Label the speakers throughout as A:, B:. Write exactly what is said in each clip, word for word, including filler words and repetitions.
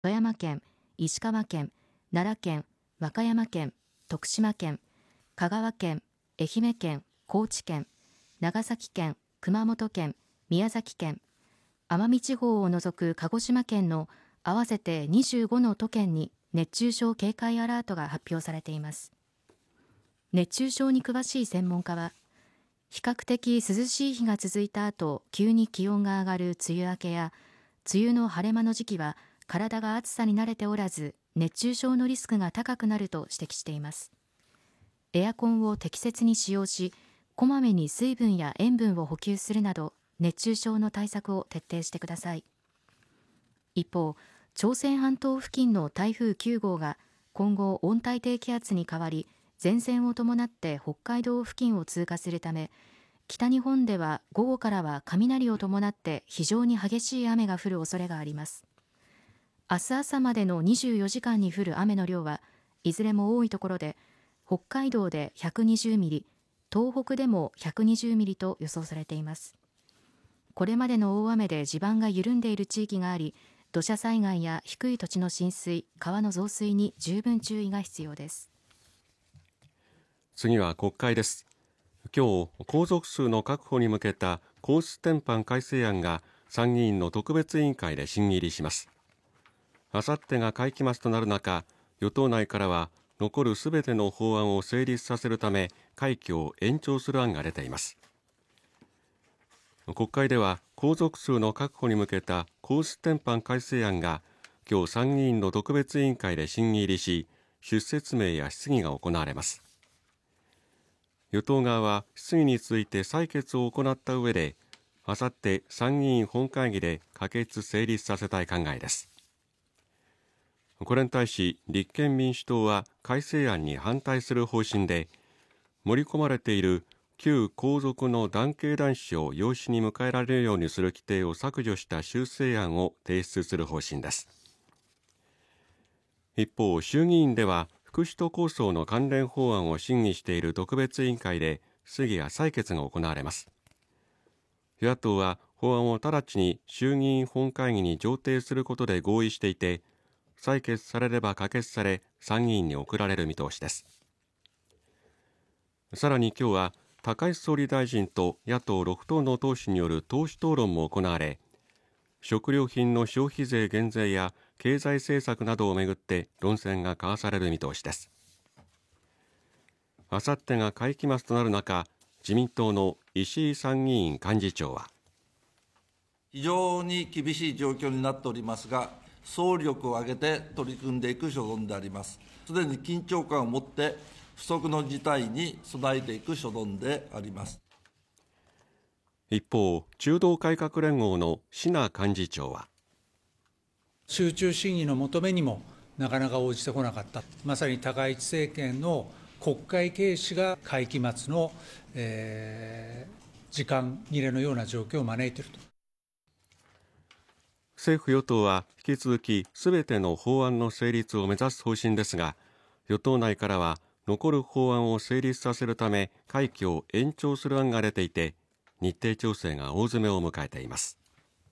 A: 富山県、石川県、奈良県、和歌山県、徳島県、香川県、愛媛県、高知県、長崎県、熊本県、宮崎県、奄美地方を除く鹿児島県の合わせてにじゅうごの都県に熱中症警戒アラートが発表されています。熱中症に詳しい専門家は、比較的涼しい日が続いた後、急に気温が上がる梅雨明けや、梅雨の晴れ間の時期は体が暑さに慣れておらず、熱中症のリスクが高くなると指摘しています。エアコンを適切に使用し、こまめに水分や塩分を補給するなど、熱中症の対策を徹底してください。一方、朝鮮半島付近の台風きゅうごうが今後温帯低気圧に変わり、前線を伴って北海道付近を通過するため、北日本では午後からは雷を伴って非常に激しい雨が降る恐れがあります。明日朝までのにじゅうよじかんに降る雨の量はいずれも多いところで、北海道でひゃくにじゅうミリ、東北でもひゃくにじゅうミリと予想されています。これまでの大雨で地盤が緩んでいる地域があり、土砂災害や低い土地の浸水、川の増水に十分注意が必要です。
B: 次は国会です。今日、皇族数の確保に向けた皇室典範改正案が参議院の特別委員会で審議入りします。あさってが会期末となる中、与党内からは残るすべての法案を成立させるため会期を延長する案が出ています。国会では皇族数の確保に向けた皇室典範改正案が今日参議院の特別委員会で審議入りし、出説明や質疑が行われます。与党側は質疑について採決を行った上で、あさって参議院本会議で可決成立させたい考えです。これに対し立憲民主党は改正案に反対する方針で、盛り込まれている旧皇族の男系男子を養子に迎えられるようにする規定を削除した修正案を提出する方針です。一方、衆議院では福祉都構想の関連法案を審議している特別委員会で質疑や採決が行われます。与野党は法案を直ちに衆議院本会議に上呈することで合意していて、採決されれば可決され参議院に送られる見通しです。さらに今日は高市総理大臣と野党ろく党の党首による党首討論も行われ、食料品の消費税減税や経済政策などをめぐって論戦が交わされる見通しです。あさってが会期末となる中、自民党の石井参議院幹事長は、
C: 非常に厳しい状況になっておりますが、総力を挙げて取り組んでいく所存であります。すでに緊張感を持って不測の事態に備えていく所存であります。
B: 一方、中道改革連合の椎名幹事長は、
D: 集中審議の求めにもなかなか応じてこなかった。まさに高市政権の国会軽視が会期末の、えー、時間切れのような状況を招いていると。
B: 政府与党は引き続きすべての法案の成立を目指す方針ですが、与党内からは残る法案を成立させるため会期を延長する案が出ていて、日程調整が大詰めを迎えています。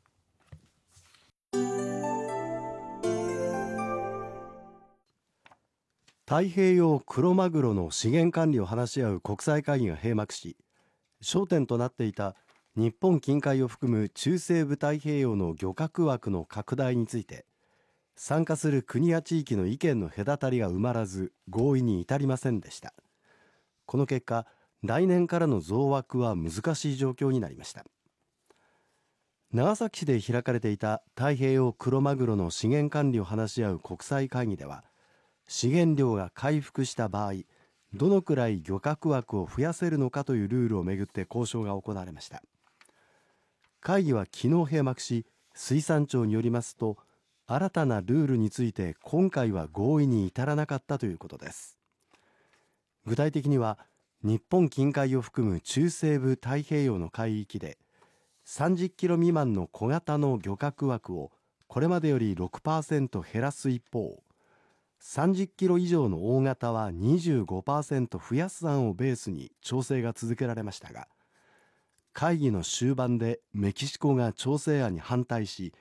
E: 太平洋クロマグロの資源管理を話し合う国際会議が閉幕し、焦点となっていた日本近海を含む中西部太平洋の漁獲枠の拡大について、参加する国や地域の意見の隔たりが埋まらず合意に至りませんでした。この結果、来年からの増枠は難しい状況になりました。長崎市で開かれていた太平洋クロマグロの資源管理を話し合う国際会議では、資源量が回復した場合、どのくらい漁獲枠を増やせるのかというルールをめぐって交渉が行われました。会議は昨日閉幕し、水産庁によりますと、新たなルールについて今回は合意に至らなかったということです。具体的には、日本近海を含む中西部太平洋の海域でさんじゅっキロ未満の小型の漁獲枠をこれまでより ろくパーセント 減らす一方、さんじゅっキロ以上の大型は にじゅうごパーセント 増やす案をベースに調整が続けられましたが、会議の終盤でメキシコが調整案に反対し、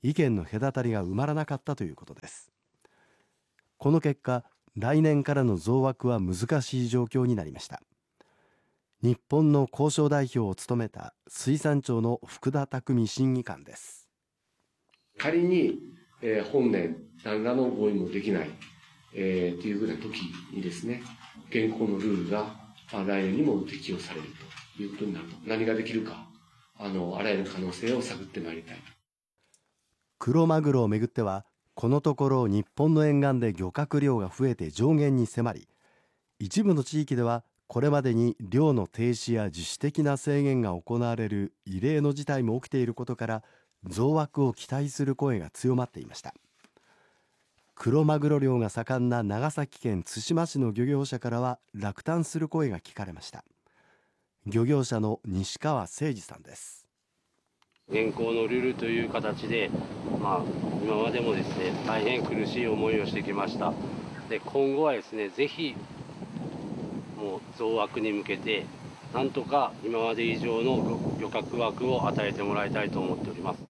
E: 意見の隔たりが埋まらなかったということです。この結果、来年からの増枠は難しい状況になりました。日本の交渉代表を務めた水産庁の福田匠審議官です。
F: 仮に、えー、本年何らの合意もできない、えー、というふうな時にですね、現行のルールが、まあ、来年にも適用されるということになると、何ができるか、あのあらゆる可能性を探ってまいりたい。
E: クロマグロをめぐっては、このところ日本の沿岸で漁獲量が増えて上限に迫り、一部の地域ではこれまでに漁の停止や自主的な制限が行われる異例の事態も起きていることから、増枠を期待する声が強まっていました。クロマグロ漁が盛んな長崎県対馬市の漁業者からは落胆する声が聞かれました。漁業者の西川誠二さんです。
G: 現行のルールという形で、まあ、今までもですね、大変苦しい思いをしてきました。で、今後はですね、ぜひもう増枠に向けて、なんとか今まで以上の漁獲枠を与えてもらいたいと思っております。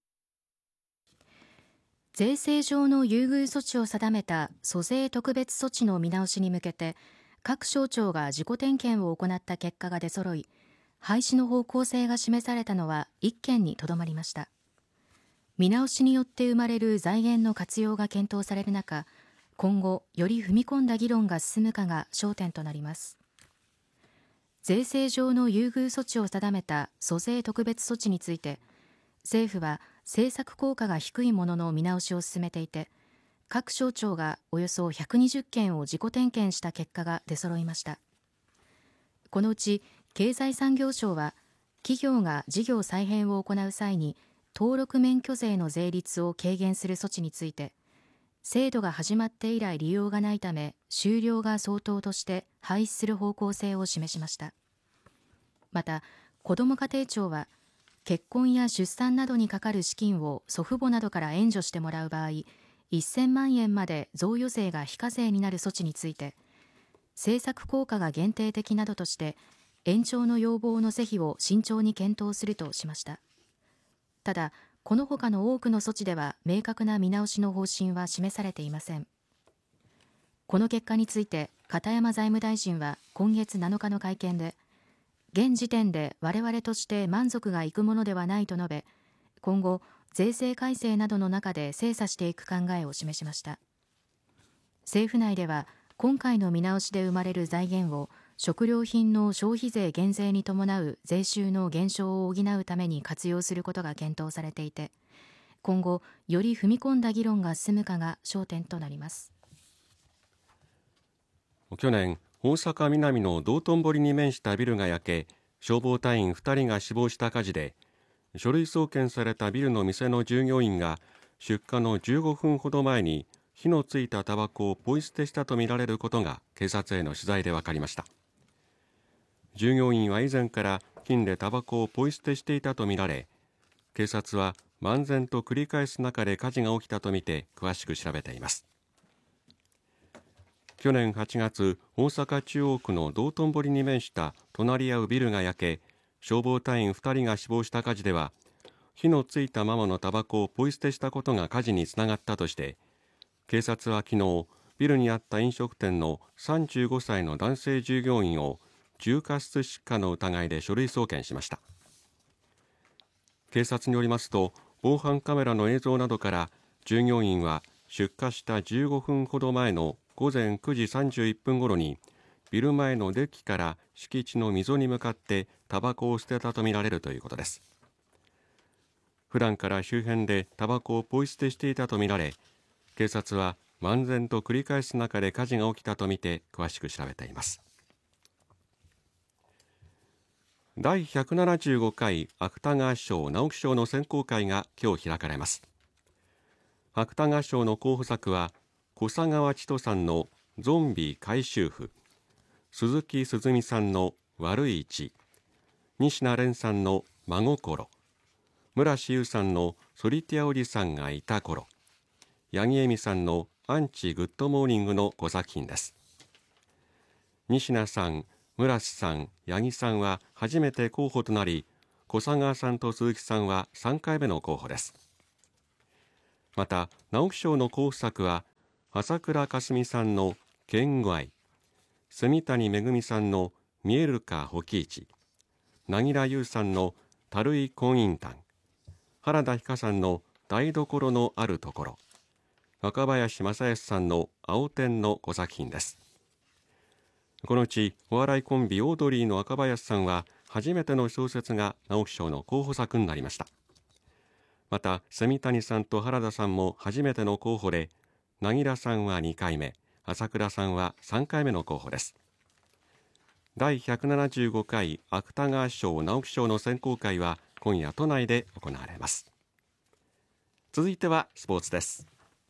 A: 税制上の優遇措置を定めた租税特別措置の見直しに向けて、各省庁が自己点検を行った結果が出揃い、廃止の方向性が示されたのはいっけんにとどまりました。見直しによって生まれる財源の活用が検討される中、今後より踏み込んだ議論が進むかが焦点となります。税制上の優遇措置を定めた租税特別措置について、政府は政策効果が低いものの見直しを進めていて、各省庁がおよそひゃくにじゅっけんを自己点検した結果が出揃いました。このうち経済産業省は、企業が事業再編を行う際に登録免許税の税率を軽減する措置について、制度が始まって以来利用がないため終了が相当として廃止する方向性を示しました。また、こども家庭庁は、結婚や出産などにかかる資金を祖父母などから援助してもらう場合、せんまんえんまで贈与税が非課税になる措置について、政策効果が限定的などとして延長の要望の是非を慎重に検討するとしました。ただ、この他の多くの措置では明確な見直しの方針は示されていません。この結果について片山財務大臣は今月なのかの会見で、現時点で我々として満足がいくものではないと述べ、今後税制改正などの中で精査していく考えを示しました。政府内では、今回の見直しで生まれる財源を食料品の消費税減税に伴う税収の減少を補うために活用することが検討されていて、今後より踏み込んだ議論が進むかが焦点となります。
B: 去年、大阪南の道頓堀に面したビルが焼け、消防隊員ふたりが死亡した火事で、書類送検されたビルの店の従業員が出火のじゅうごふんほど前に火のついたタバコをポイ捨てしたとみられることが警察への取材で分かりました。従業員は以前から付近でタバコをポイ捨てしていたとみられ、警察は漫然と繰り返す中で火事が起きたとみて詳しく調べています。去年はちがつ、大阪中央区の道頓堀に面した隣り合うビルが焼け、消防隊員ふたりが死亡した火事では、火のついたままのタバコをポイ捨てしたことが火事につながったとして、警察は昨日、ビルにあった飲食店のさんじゅうごさいの男性従業員を重過失失火の疑いで書類送検しました。警察によりますと、防犯カメラの映像などから従業員は出火したじゅうごふんほど前のごぜんくじさんじゅういっぷんごろにビル前のデッキから敷地の溝に向かってタバコを捨てたとみられるということです。普段から周辺でタバコをポイ捨てしていたとみられ、警察は漫然と繰り返す中で火事が起きたとみて詳しく調べています。だいひゃくななじゅうごかい芥川賞・直木賞の選考会が今日開かれます。芥川賞の候補作は小佐川千人さんのゾンビ回収婦、鈴木すずみさんの悪い血、西名蓮さんの真心、村志優さんのソリティアおじさんがいた頃、八木恵美さんのアンチグッドモーニングのご作品です。西名さん、村志さん、八木さんは初めて候補となり、小佐川さんと鈴木さんはさんかいめの候補です。 また直木賞の候補作は朝倉かすみさんの言語愛、住谷恵さんの見えるかほきいち、凪良優さんのたるい婚姻譚、原田ひかさんの台所のあるところ、若林正康さんの青天のご作品です。このうちお笑いコンビオードリーの若林さんは初めての小説が直木賞の候補作になりました。また住谷さんと原田さんも初めての候補で、凪良さんはにかいめ、朝倉さんはさんかいめの候補です。第ひゃくななじゅうごかい芥川賞・直木賞の選考会は今夜都内で行われます。続いてはスポーツです。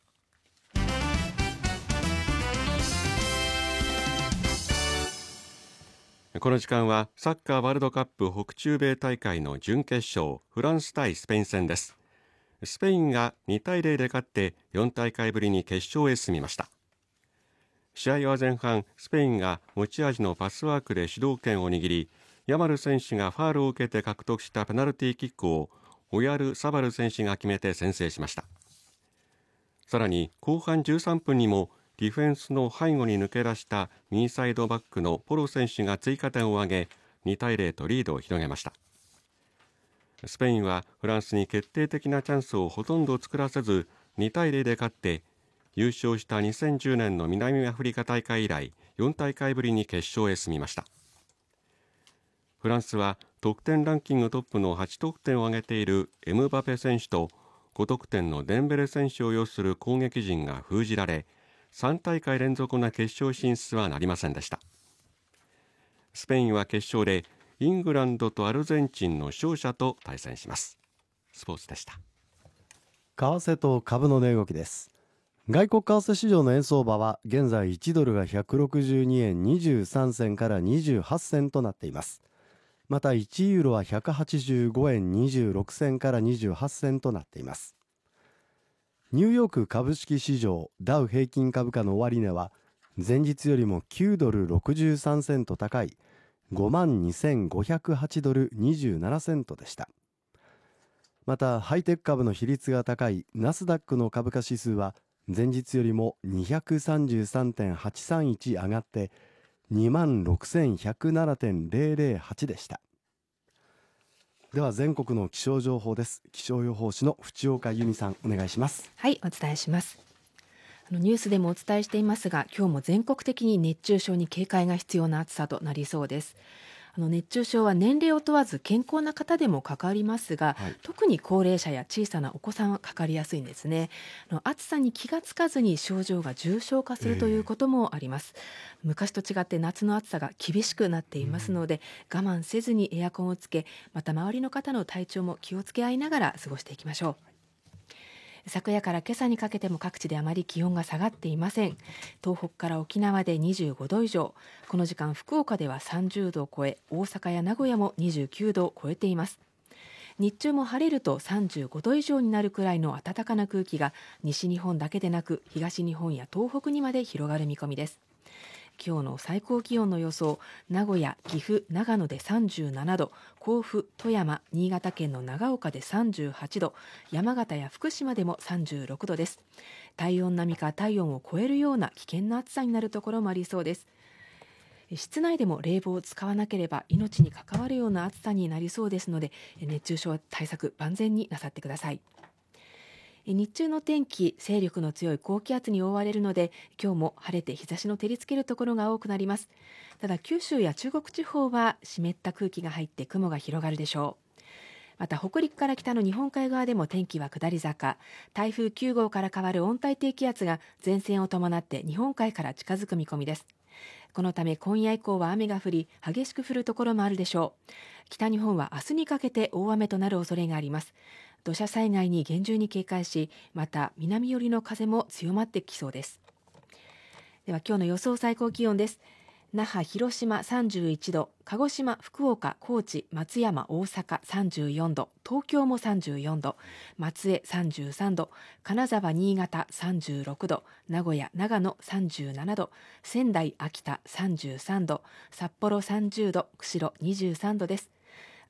B: この時間はサッカーワールドカップ北中米大会の準決勝、フランス対スペイン戦です。スペインがにたいゼロで勝ってよん大会ぶりに決勝へ進みました。試合は前半、スペインが持ち味のパスワークで主導権を握り、ヤマル選手がファールを受けて獲得したペナルティーキックをオヤルサバル選手が決めて先制しました。さらに後半じゅうさんぷんにもディフェンスの背後に抜け出した右サイドバックのポロ選手が追加点を挙げ、にたいゼロとリードを広げました。スペインはフランスに決定的なチャンスをほとんど作らせずにたいゼロで勝って優勝したにせんじゅうねんの南アフリカ大会以来よん大会ぶりに決勝へ進みました。フランスは得点ランキングトップのはち得点を挙げているエムバペ選手とご得点のデンベレ選手を擁する攻撃陣が封じられ、さん大会連続の決勝進出はなりませんでした。スペインは決勝でイングランドとアルゼンチンの勝者と対戦します。スポーツでした。
E: 為替と株の値動きです。外国為替市場の円相場は現在いちドルがひゃくろくじゅうにえんにじゅうさん銭からにじゅうはち銭となっています。またいちユーロはひゃくはちじゅうごえんにじゅうろく銭からにじゅうはち銭となっています。ニューヨーク株式市場ダウ平均株価の終値は前日よりもきゅうドルろくじゅうさんセント高い ごまんにせんごひゃくはちドルにじゅうななセントでした。またハイテク株の比率が高いナスダックの株価指数は前日よりも にひゃくさんじゅうさんてんはちさんいち 上がって にまんろくせんひゃくななてんゼロゼロはち でした。では全国の気象情報です。気象予報士の淵岡由美さん、お願いします。
H: はい、お伝えします。あのニュースでもお伝えしていますが、今日も全国的に熱中症に警戒が必要な暑さとなりそうです。あの熱中症は年齢を問わず健康な方でもかかりますが、はい、特に高齢者や小さなお子さんはかかりやすいんですね。あの暑さに気がつかずに症状が重症化するということもあります。えー、昔と違って夏の暑さが厳しくなっていますので、うん、我慢せずにエアコンをつけ、また周りの方の体調も気をつけ合いながら過ごしていきましょう。昨夜から今朝にかけても各地であまり気温が下がっていません。東北から沖縄でにじゅうごど以上、この時間福岡ではさんじゅうどを超え、大阪や名古屋もにじゅうきゅうどを超えています。日中も晴れるとさんじゅうごど以上になるくらいの暖かな空気が西日本だけでなく東日本や東北にまで広がる見込みです。今日の最高気温の予想、名古屋、岐阜、長野でさんじゅうななど、甲府、富山、新潟県の長岡でさんじゅうはちど、山形や福島でもさんじゅうろくどです。体温並みか体温を超えるような危険な暑さになるところもありそうです。室内でも冷房を使わなければ命に関わるような暑さになりそうですので、熱中症対策万全になさってください。日中の天気、勢力の強い高気圧に覆われるので、今日も晴れて日差しの照りつけるところが多くなります。ただ九州や中国地方は湿った空気が入って雲が広がるでしょう。また北陸から北の日本海側でも天気は下り坂、台風きゅうごうから変わる温帯低気圧が前線を伴って日本海から近づく見込みです。このため今夜以降は雨が降り、激しく降るところもあるでしょう。北日本は明日にかけて大雨となる恐れがあります。土砂災害に厳重に警戒し、また南寄りの風も強まってきそうです。では今日の予想最高気温です。那覇、広島さんじゅういちど、鹿児島、福岡、高知、松山、大阪さんじゅうよんど、東京もさんじゅうよんど、松江さんじゅうさんど、金沢、新潟さんじゅうろくど、名古屋、長野さんじゅうななど、仙台、秋田さんじゅうさんど、札幌さんじゅうど、釧路にじゅうさんどです。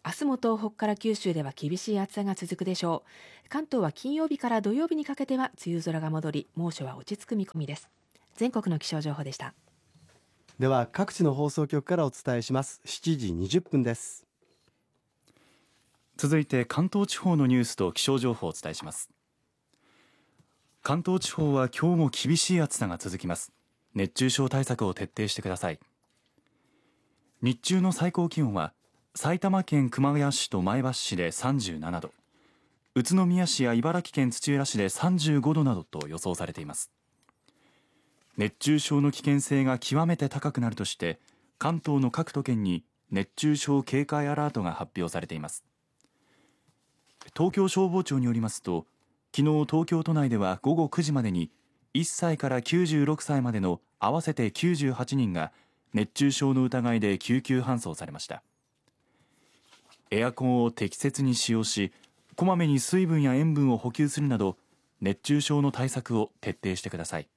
H: 明日も東北から九州では厳しい暑さが続くでしょう。関東は金曜日から土曜日にかけては梅雨空が戻り、猛暑は落ち着く見込みです。全国の気象情報でした。
E: では各地の放送局からお伝えします。しちじにじゅっぷんです。
I: 続いて関東地方のニュースと気象情報をお伝えします。関東地方は今日も厳しい暑さが続きます。熱中症対策を徹底してください。日中の最高気温は埼玉県熊谷市と前橋市でさんじゅうななど、宇都宮市や茨城県土浦市でさんじゅうごどなどと予想されています。熱中症の危険性が極めて高くなるとして、関東の各都県に熱中症警戒アラートが発表されています。東京消防庁によりますと、昨日東京都内では午後くじまでにいっさいからきゅうじゅうろくさいまでの合わせてきゅうじゅうはちにんが熱中症の疑いで救急搬送されました。エアコンを適切に使用し、こまめに水分や塩分を補給するなど、熱中症の対策を徹底してください。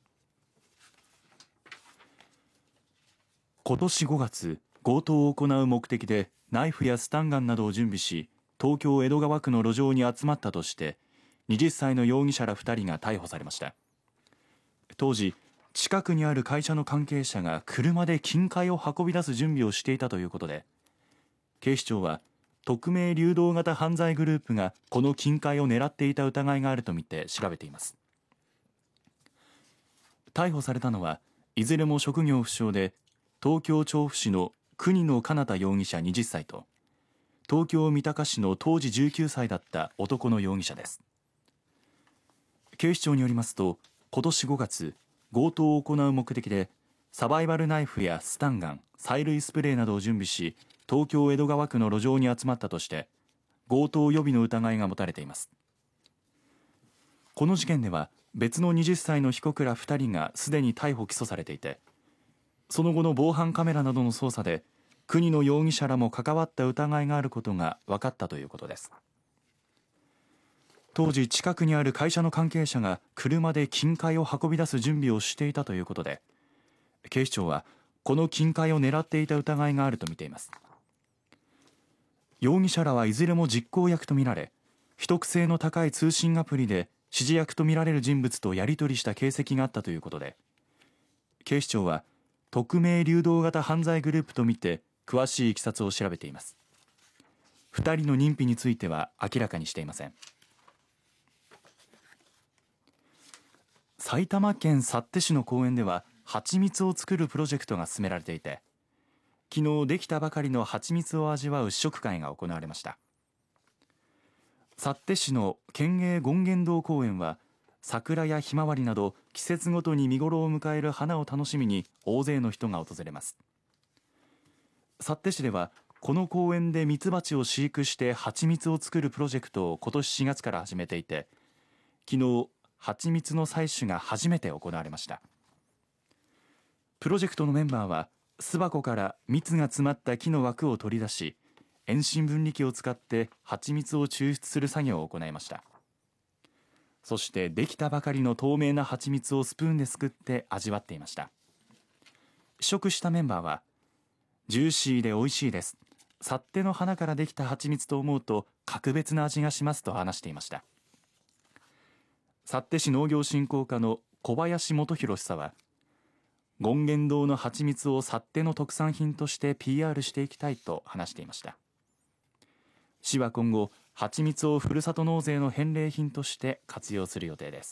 I: 今年ごがつ、強盗を行う目的でナイフやスタンガンなどを準備し、東京江戸川区の路上に集まったとしてはたちの容疑者らふたりが逮捕されました。当時、近くにある会社の関係者が車で金塊を運び出す準備をしていたということで、警視庁は匿名流動型犯罪グループがこの金塊を狙っていた疑いがあるとみて調べています。逮捕されたのはいずれも職業不詳で、東京調布市の国野奏太容疑者はたちと東京三鷹市の当時じゅうきゅうさいだった男の容疑者です。警視庁によりますと、今年ごがつ、強盗を行う目的でサバイバルナイフやスタンガン、催涙スプレーなどを準備し、東京江戸川区の路上に集まったとして強盗予備の疑いが持たれています。この事件では別のはたちの被告らふたりがすでに逮捕・起訴されていて、その後の防犯カメラなどの捜査で国の容疑者らも関わった疑いがあることが分かったということです。当時、近くにある会社の関係者が車で金塊を運び出す準備をしていたということで、警視庁はこの金塊を狙っていた疑いがあるとみています。容疑者らはいずれも実行役とみられ、秘匿性の高い通信アプリで指示役とみられる人物とやり取りした形跡があったということで、警視庁は匿名流動型犯罪グループとみて詳しいいきさつを調べています。ふたりの認否については明らかにしていません。埼玉県幸手市の公園では蜂蜜を作るプロジェクトが進められていて、昨日できたばかりの蜂蜜を味わう試食会が行われました。幸手市の県営権現堂公園は桜やひまわりなど季節ごとに見頃を迎える花を楽しみに大勢の人が訪れます。幸手市ではこの公園でミツバチを飼育して蜂蜜を作るプロジェクトを今年しがつから始めていて、昨日蜂蜜の採取が初めて行われました。プロジェクトのメンバーは巣箱から蜜が詰まった木の枠を取り出し、遠心分離機を使って蜂蜜を抽出する作業を行いました。そしてできたばかりの透明な蜂蜜をスプーンですくって味わっていました。試食したメンバーは、ジューシーで美味しいです。幸手の花からできた蜂蜜と思うと格別な味がしますと話していました。幸手市農業振興課の小林元弘さは、権現堂の蜂蜜を幸手の特産品として ピーアール していきたいと話していました。市は今後、蜂蜜をふるさと納税の返礼品として活用する予定です。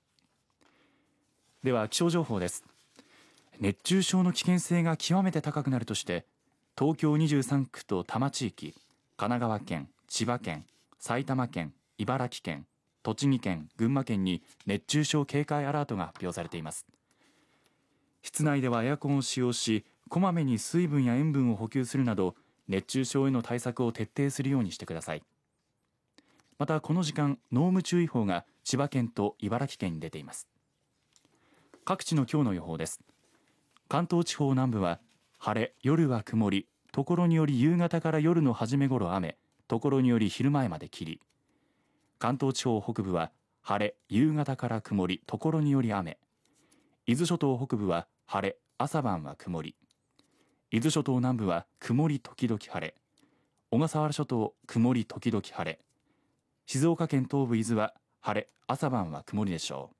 I: では気象情報です。熱中症の危険性が極めて高くなるとして、東京にじゅうさんくと多摩地域、神奈川県、千葉県、埼玉県、茨城県、栃木県、群馬県に熱中症警戒アラートが発表されています。室内ではエアコンを使用し、こまめに水分や塩分を補給するなど、熱中症への対策を徹底するようにしてください。またこの時間、濃霧注意報が千葉県と茨城県に出ています。各地の今日の予報です。関東地方南部は晴れ、夜は曇り、ところにより夕方から夜の初め頃雨、ところにより昼前まで霧。関東地方北部は晴れ、夕方から曇り、ところにより雨。伊豆諸島北部は晴れ、朝晩は曇り。伊豆諸島南部は曇り時々晴れ。 小笠原諸島曇り時々晴れ、静岡県東部伊豆は晴れ、朝晩は曇りでしょう。